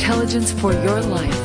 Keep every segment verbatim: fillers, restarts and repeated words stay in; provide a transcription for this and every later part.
Intelligence for your life.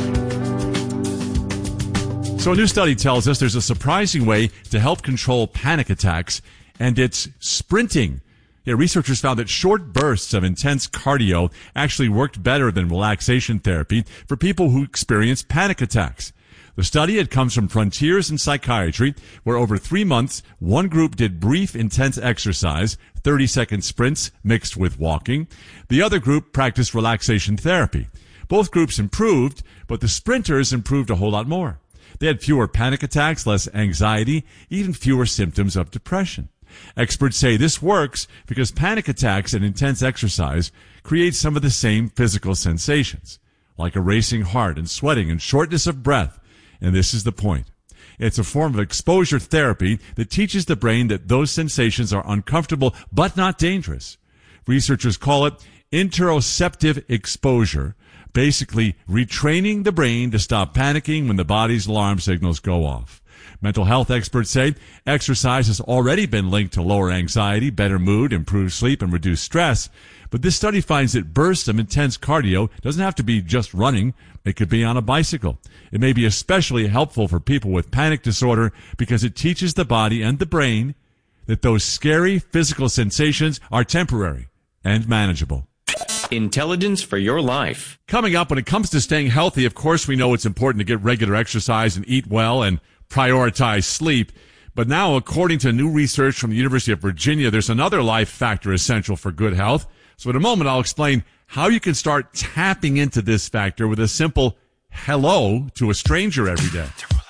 So a new study tells us there's a surprising way to help control panic attacks, and it's sprinting. Yeah, researchers found that short bursts of intense cardio actually worked better than relaxation therapy for people who experience panic attacks. The study, it comes from Frontiers in Psychiatry, where over three months, one group did brief, intense exercise, thirty-second sprints mixed with walking. The other group practiced relaxation therapy. Both groups improved, but the sprinters improved a whole lot more. They had fewer panic attacks, less anxiety, even fewer symptoms of depression. Experts say this works because panic attacks and intense exercise create some of the same physical sensations, like a racing heart and sweating and shortness of breath. And this is the point. It's a form of exposure therapy that teaches the brain that those sensations are uncomfortable but not dangerous. Researchers call it interoceptive exposure, basically retraining the brain to stop panicking when the body's alarm signals go off. Mental health experts say exercise has already been linked to lower anxiety, better mood, improved sleep, and reduced stress. But this study finds that bursts of intense cardio doesn't have to be just running. It could be on a bicycle. It may be especially helpful for people with panic disorder because it teaches the body and the brain that those scary physical sensations are temporary and manageable. Intelligence for your life. Coming up, when it comes to staying healthy, of course, we know it's important to get regular exercise and eat well and prioritize sleep. But now, according to new research from the University of Virginia, there's another life factor essential for good health. So in a moment, I'll explain how you can start tapping into this factor with a simple hello to a stranger every day.